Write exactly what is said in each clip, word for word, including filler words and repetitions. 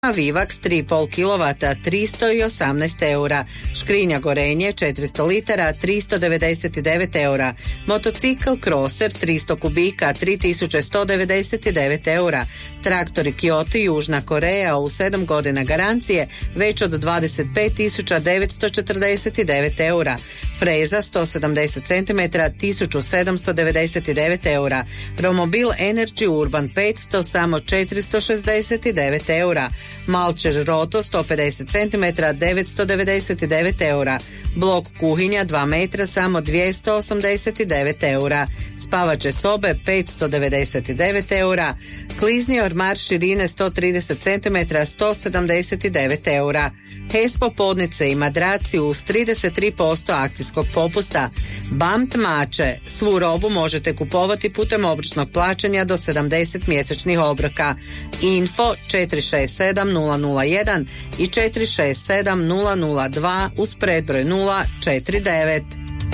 Vivax tri i pol kilovata tristo osamnaest eura, škrinja gorenje četiristo litara tristo devedeset devet eura, motocikl Crosser tristo kubika tri tisuće sto devedeset devet eura, traktori Kyoto Južna Koreja u sedam godina garancije već od dvadeset pet tisuća devetsto četrdeset devet eura, freza sto sedamdeset centimetara tisuću sedamsto devedeset devet eura, Romobil Energy Urban petsto samo četiristo šezdeset devet eura, Malčer Roto sto pedeset centimetara devetsto devedeset devet eura, blok kuhinja dva metra samo dvjesto osamdeset devet eura, spavače sobe petsto devedeset devet eura, klizni ormar širine sto trideset centimetara sto sedamdeset devet eura, Hes popodnice i madraci uz trideset tri posto akcijskog popusta. Bamt mače, svu robu možete kupovati putem obračunskog plaćanja do sedamdeset mjesečnih obroka. Info četiri šest sedam nula nula jedan i četiri šest sedam nula nula dva uz predbroj nula četiri devet.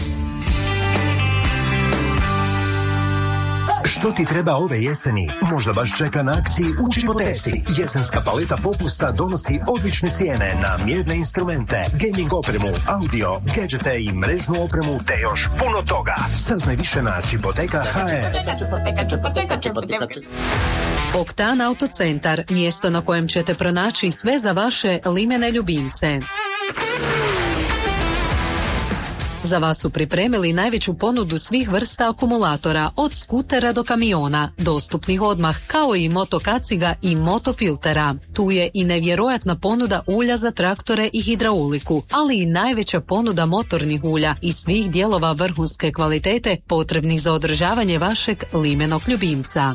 Što ti treba ove jeseni? Možda baš čeka na akciji u Čipoteci. Jesenska paleta popusta donosi odlične cijene na mjerne instrumente, gaming opremu, audio, gadgete i mrežnu opremu, te još puno toga. Saznaj više na Čipoteka tačka he. Oktan Autocentar, mjesto na kojem ćete pronaći sve za vaše limene ljubimce. Za vas su pripremili najveću ponudu svih vrsta akumulatora, od skutera do kamiona, dostupnih odmah, kao i motokaciga i motofiltera. Tu je i nevjerojatna ponuda ulja za traktore i hidrauliku, ali i najveća ponuda motornih ulja i svih dijelova vrhunske kvalitete potrebnih za održavanje vašeg limenog ljubimca.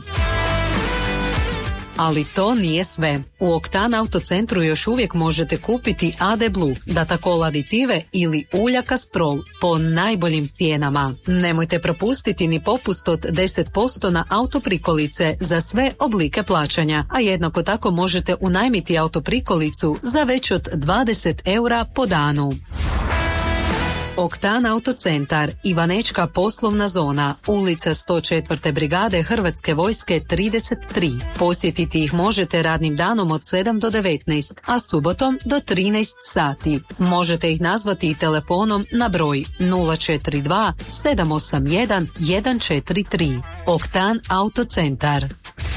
Ali to nije sve. U Oktan Autocentru još uvijek možete kupiti A D Blue, datakol aditive ili ulja Castrol po najboljim cijenama. Nemojte propustiti ni popust od deset posto na autoprikolice za sve oblike plaćanja, a jednako tako možete unajmiti autoprikolicu za već od dvadeset eura po danu. Oktan Autocentar, Ivanečka poslovna zona, ulica sto četvrte brigade Hrvatske vojske trideset tri. Posjetiti ih možete radnim danom od sedam do devetnaest, a subotom do trinaest sati. Možete ih nazvati i telefonom na broj nula četiri dva sedam osam jedan jedan četiri tri. Oktan Autocentar.